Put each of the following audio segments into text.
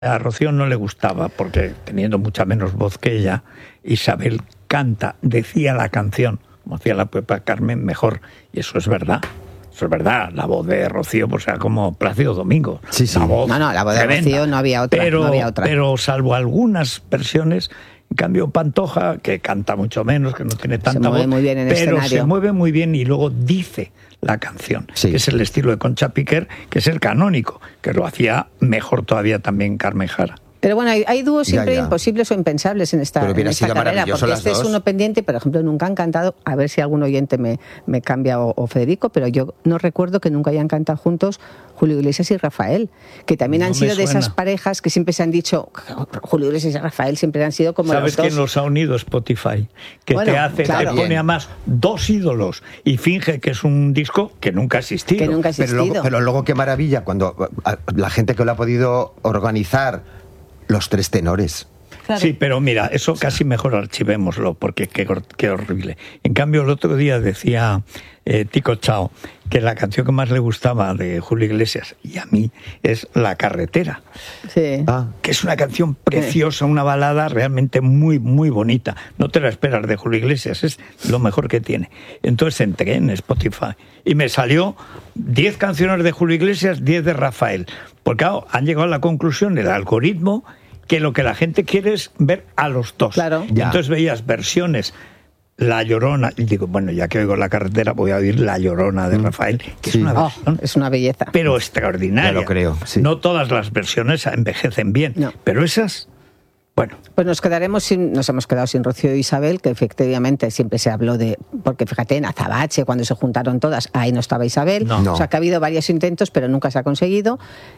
A Rocío no le gustaba, porque teniendo mucha menos voz que ella, Isabel canta, decía la canción, como hacía la Pepa Carmen, mejor. Y eso es verdad. Eso es verdad. La voz de Rocío, pues era como Plácido Domingo. Sí, sí. La voz la voz de Rocío no había otra. Pero salvo algunas versiones, en cambio Pantoja, que canta mucho menos, que no tiene tanta voz, se mueve muy bien en pero escenario. se mueve muy bien y luego dice la canción, sí, que es el estilo de Concha Piquer, que es el canónico, que lo hacía mejor todavía también Carmen Jara. Pero bueno, hay dúos siempre imposibles o impensables en esta carrera, porque este es uno pendiente, por ejemplo, nunca han cantado, a ver si algún oyente me cambia o Federico, pero yo no recuerdo que nunca hayan cantado juntos Julio Iglesias y Rafael, que también han sido de esas parejas que siempre se han dicho, Julio Iglesias y Rafael siempre han sido como los dos. ¿Sabes quién los ha unido? Spotify, que te pone a más dos ídolos y finge que es un disco que nunca ha existido. Pero luego qué maravilla cuando la gente que lo ha podido organizar, los tres tenores. Claro. Sí, pero mira, eso casi mejor archivémoslo, porque qué horrible. En cambio, el otro día decía Tico Chao que la canción que más le gustaba de Julio Iglesias, y a mí, es La Carretera. Sí. Que es una canción preciosa, una balada realmente muy, muy bonita. No te la esperas de Julio Iglesias, es lo mejor que tiene. Entonces entré en Spotify y me salió 10 canciones de Julio Iglesias, 10 de Rafael. Porque claro, han llegado a la conclusión, el algoritmo, que lo que la gente quiere es ver a los dos. Claro. Entonces veías versiones, La Llorona, y digo, bueno, ya que oigo La Carretera, voy a oír La Llorona de Rafael, que es una versión, es una belleza. pero extraordinaria. Ya lo creo, sí. No todas las versiones envejecen bien, pero esas, bueno. Pues nos hemos quedado sin Rocío e Isabel, que efectivamente siempre se habló de, porque fíjate, en Azabache, cuando se juntaron todas, ahí no estaba Isabel. No. O sea, que ha habido varios intentos, pero nunca se ha conseguido.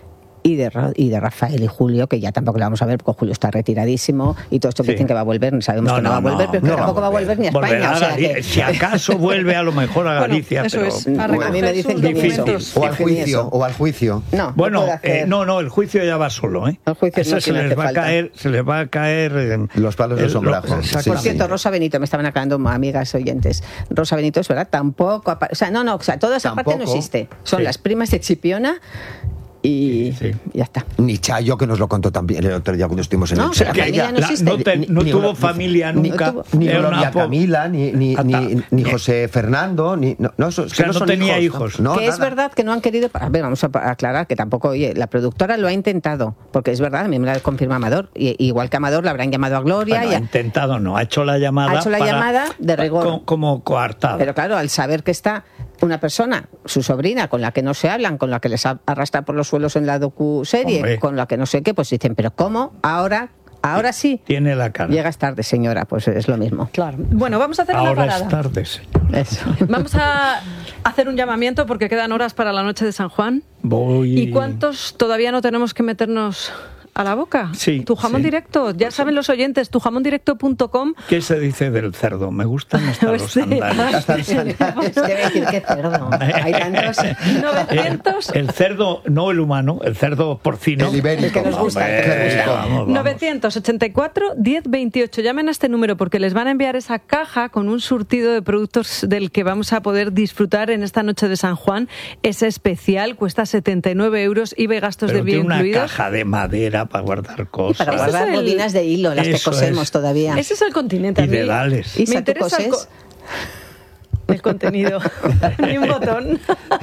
Y de Rafael y Julio, que ya tampoco lo vamos a ver, porque Julio está retiradísimo y todo esto que dicen que va a volver, sabemos que no va a volver, pero que tampoco va a volver ni a España. O sea, si acaso vuelve a lo mejor a Galicia, eso pero es, a mí me dicen que difícil. O al juicio. No, bueno, no, el juicio ya va solo, ¿eh? El juicio eso se les va a caer los palos de sombrajo. Por cierto, Rosa Benito, me estaban aclarando amigas oyentes. Rosa Benito, es verdad, tampoco, o sea, toda esa parte no existe. Son las primas de Chipiona. Y ya está. Ni Chayo, que nos lo contó también el otro día cuando estuvimos en el familia no existe. No tuvo familia nunca. Ni Gloria Camila, ni José Fernando, no tenía hijos. Que es verdad que no han querido. A ver, vamos a aclarar que tampoco, oye, la productora lo ha intentado, porque es verdad, a mí me lo confirma Amador. Igual que Amador, le habrán llamado a Gloria. Bueno, ha intentado, no, ha hecho la llamada. Ha hecho la llamada de rigor. Como coartada. Pero claro, al saber que está una persona, su sobrina, con la que no se hablan, con la que les arrastra por los suelos en la docuserie, con la que no sé qué, pues dicen, pero ¿cómo? Ahora sí. Tiene la cara. Llegas tarde, señora, pues es lo mismo. Claro. Bueno, vamos a hacer una parada. Ahora es tarde, señora. Eso. Vamos a hacer un llamamiento porque quedan horas para la noche de San Juan. ¿Y cuántos todavía no tenemos que meternos a la boca? Sí. Tu jamón directo, ya saben los oyentes, tujamondirecto.com. ¿Qué se dice del cerdo? Me gustan hasta los sandales. Debe decir que cerdo. Hay tantos. 900. El cerdo, no el humano, el cerdo porcino. El ibérico. El que nos gusta, Vamos. 984 1028. Llamen a este número porque les van a enviar esa caja con un surtido de productos del que vamos a poder disfrutar en esta noche de San Juan. Es especial, cuesta 79 euros, IVA y gastos de envío incluidos. Una caja de madera para guardar cosas. Y para guardar bobinas de hilo, las que cosemos todavía. Ese es el continente. Y dedales. ¿Y me interesa el contenido. Ni un botón.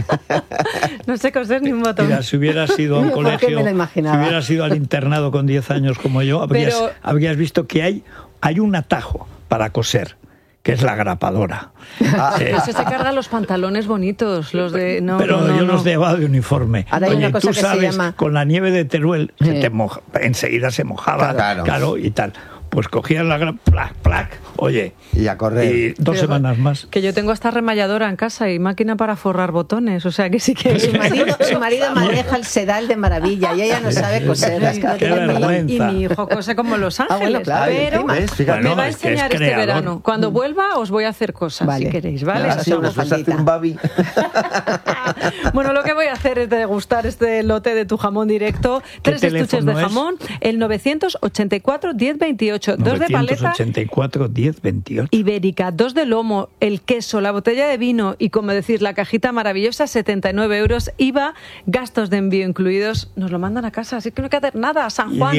No sé coser ni un botón. Mira, si hubieras ido a un colegio, si hubieras ido al internado con 10 años como yo, habrías visto que hay un atajo para coser, que es la grapadora. Ese se carga los pantalones bonitos, los de... yo los llevaba de uniforme. Oye, tú sabes, con la nieve de Teruel, se te enseguida se mojaba, claro, y tal. Pues cogías la plac, oye, y a correr. Y 2 semanas más. Que yo tengo hasta remalladora en casa y máquina para forrar botones, o sea que sí que... Su marido maneja el sedal de maravilla y ella no sabe coser. Qué vergüenza. Y mi hijo cose como Los Ángeles, pero me va a enseñar este verano. Cuando vuelva os voy a hacer cosas, si queréis, ¿vale? Nos vas a hacer un babi. Bueno, lo que voy a hacer es degustar este lote de tu jamón directo. 3 estuches de jamón, el 984 1028. 10,28. 2 de paleta. 984, 10,28. Ibérica, 2 de lomo, el queso, la botella de vino y, como decís, la cajita maravillosa, 79 euros. IVA, gastos de envío incluidos. Nos lo mandan a casa, así que no hay que hacer nada. San Juan.